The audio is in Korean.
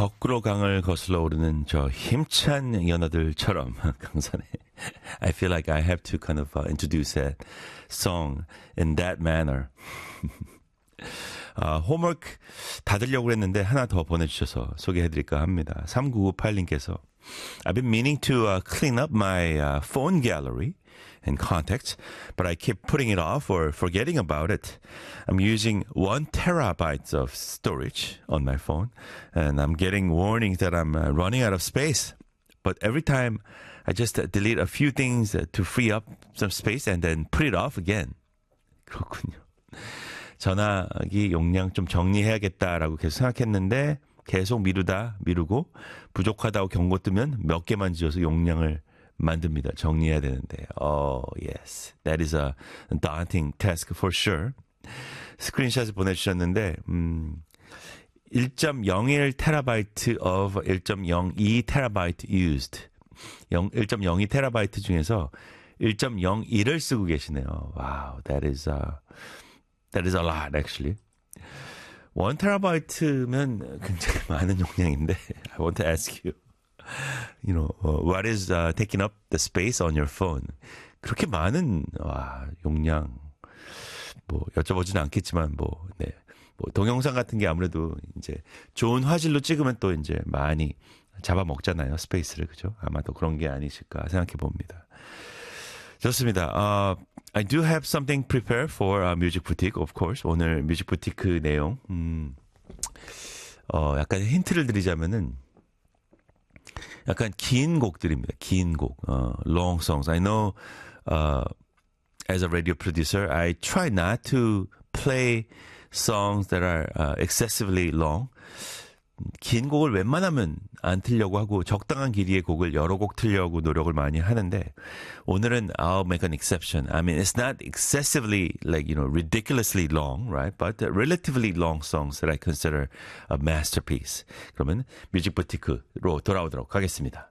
거꾸로 강을 거슬러 오르는 저 힘찬 연어들처럼 강산에 I feel like I have to kind of introduce that song in that manner. 홈워크 다 들려고 그랬는데 하나 더 보내주셔서 소개해드릴까 합니다. 3998님께서 I've been meaning to clean up my phone gallery and contacts, but I keep putting it off or forgetting about it. I'm using 1 terabyte of storage on my phone, and I'm getting warnings that I'm running out of space. But every time I just delete a few things to free up some space and then put it off again. 그렇군요. 전화기 용량 좀 정리해야겠다라고 계속 생각했는데 계속 미루고 부족하다고 경고 뜨면 몇 개만 지어서 용량을 만듭니다. 정리해야 되는데. Oh, yes. That is a daunting task for sure. 스크린샷을 보내주셨는데 1.01 terabyte of 1.02 terabyte used. 1.02 terabyte 중에서 1.01을 쓰고 계시네요. Wow, that is a lot actually. 1 terabyte면 굉장히 많은 용량인데 I want to ask you. You know, what is taking up the space on your phone? 그렇게 많은 용량 뭐 여쭤보지는 않겠지만 뭐 동영상 같은 게 아무래도 이제 좋은 화질로 찍으면 또 이제 많이 잡아먹잖아요, 스페이스를. 그죠? 아마도 그런 게 아니실까 생각해 봅니다. 좋습니다. I do have something prepared for Music Boutique, of course. 오늘 뮤직 부티크 내용 약간 힌트를 드리자면은 약간 긴 곡들입니다. 긴 곡, long songs. I know, as a radio producer, I try not to play songs that are excessively long. 긴 곡을 웬만하면 안 틀려고 하고 적당한 길이의 곡을 여러 곡 틀려고 노력을 많이 하는데 오늘은 I'll make an exception. I mean, it's not excessively like, you know, ridiculously long, right? But relatively long songs that I consider a masterpiece. 그러면 뮤직 부티크로 돌아오도록 하겠습니다.